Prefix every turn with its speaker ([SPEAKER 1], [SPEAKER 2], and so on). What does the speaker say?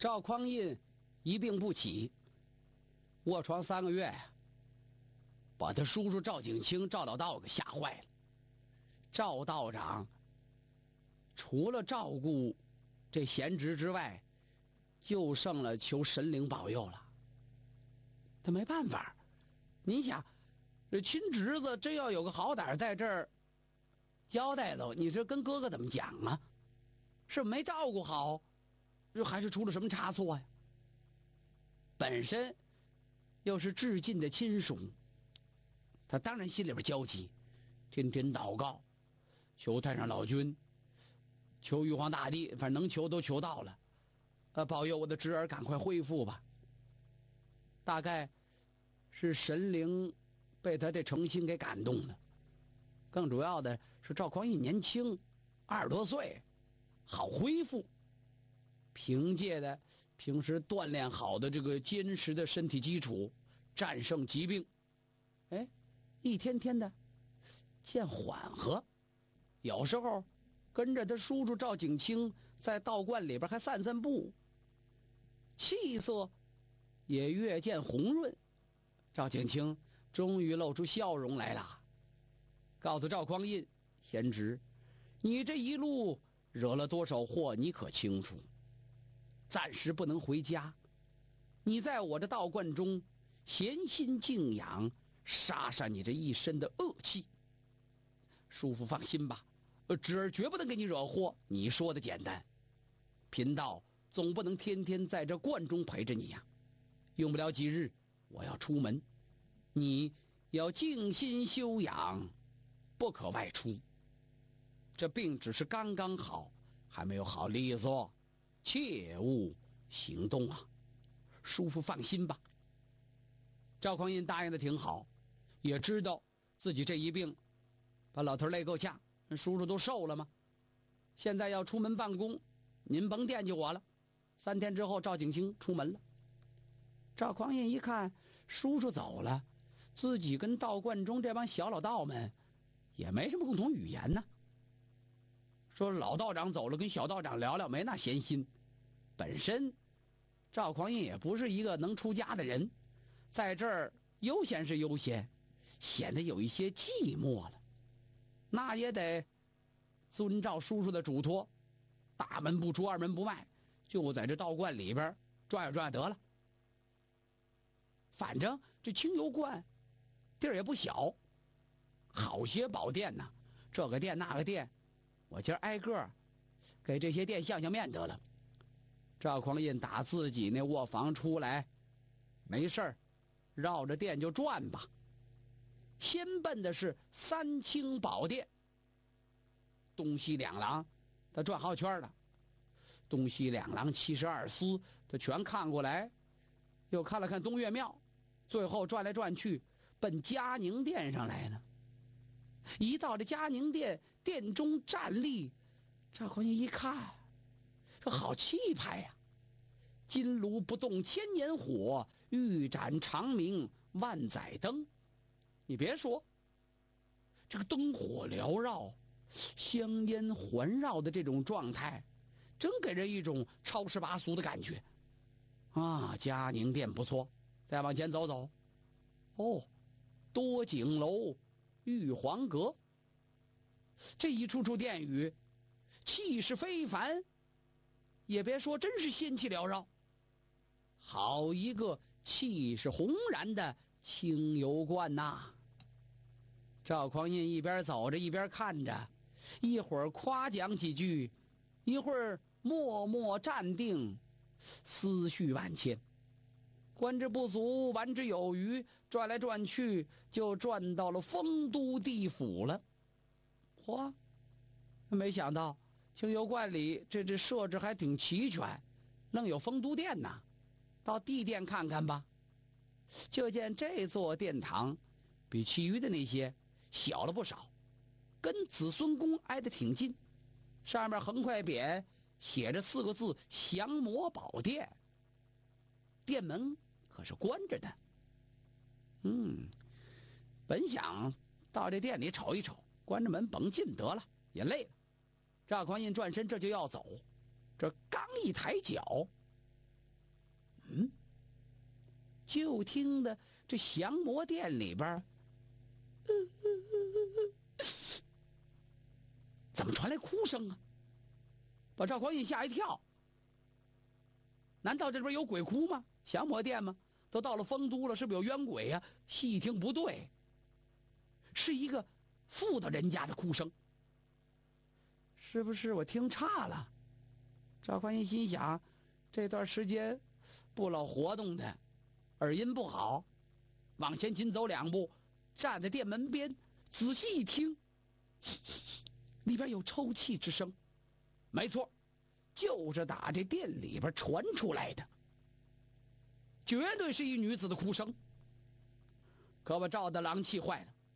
[SPEAKER 1] 赵匡胤一病不起，卧床3个月，把他叔叔赵景清赵老道给吓坏了。赵道长除了照顾这贤侄之外，就剩了求神灵保佑了。他没办法，你想这亲侄子真要有个好歹在这儿交代了，你这跟哥哥怎么讲啊？是没照顾好，还是出了什么差错呀？本身又是至近的亲属，他当然心里边焦急，天天祷告，求太上老君，求玉皇大帝，反正能求都求到了，保佑我的侄儿赶快恢复吧。大概是神灵被他这诚心给感动了，更主要的是赵匡胤年轻，20多岁，好恢复，凭借的平时锻炼好的这个坚实的身体基础，战胜疾病，一天天的见缓和，有时候跟着他叔叔赵景清在道观里边还散散步，气色也越见红润。赵景清终于露出笑容来了，告诉赵匡胤，贤侄，你这一路惹了多少祸你可清楚，暂时不能回家，你在我这道观中潜心静养，杀杀你这一身的恶气。叔父放心吧，侄儿绝不能给你惹祸。你说的简单，贫道总不能天天在这观中陪着你呀，用不了几日我要出门，你要静心休养，不可外出。这病只是刚刚好，还没有好利索，切勿行动啊。叔父放心吧。赵匡胤答应的挺好，也知道自己这一病把老头累够呛，叔叔都瘦了吗？现在要出门办公，您甭惦记我了。3天之后赵景清出门了。赵匡胤一看叔叔走了，自己跟道观中这帮小老道们也没什么共同语言呢。说老道长走了，跟小道长聊聊，没那闲心。本身赵匡胤也不是一个能出家的人，在这儿悠闲是悠闲，显得有一些寂寞了。那也得遵照叔叔的嘱托，大门不出二门不迈，就在这道观里边转悠转悠得了。反正这清游观地儿也不小，好些宝殿呢，这个殿那个殿，我今儿挨个给这些殿相面得了。赵匡胤打自己那卧房出来，没事儿绕着殿就转吧。先奔的是三清宝殿，东西两廊他转好圈了，东西两廊72司他全看过来，又看了看东岳庙，最后转来转去奔嘉宁殿上来了。一到这嘉宁殿，殿中站立，赵匡胤一看，这好气派呀！金炉不动千年火，玉盏长明万载灯。你别说，这个灯火缭绕，香烟环绕的这种状态，真给人一种超世拔俗的感觉啊！嘉宁殿不错，再往前走走，多景楼、玉皇阁，这一处处殿宇气势非凡，也别说真是仙气缭绕，好一个气势宏然的清游观呐！赵匡胤一边走着一边看着，一会儿夸奖几句，一会儿默默站定，思绪万千。观之不足，玩之有余，转来转去就转到了丰都地府了。嚯，没想到清游观里这设置还挺齐全，愣有丰都殿呐。到地殿看看吧。就见这座殿堂比其余的那些小了不少，跟子孙宫挨得挺近，上面横块匾写着4个字降魔宝殿，殿门可是关着的。本想到这店里瞅一瞅，关着门甭进得了，也累了。赵匡胤转身这就要走，这刚一抬脚， 就听得这降魔殿里边怎么传来哭声啊？把赵匡胤吓一跳。难道这边有鬼哭吗？降魔殿吗？都到了丰都了，是不是有冤鬼呀？细一听不对，是一个妇道人家的哭声。是不是我听差了？赵匡胤心想，这段时间不老活动的，耳音不好，往前紧走2步，站在殿门边，仔细一听，里边有抽泣之声。没错，就是打这殿里边传出来的，绝对是一女子的哭声。可把赵大郎气坏了，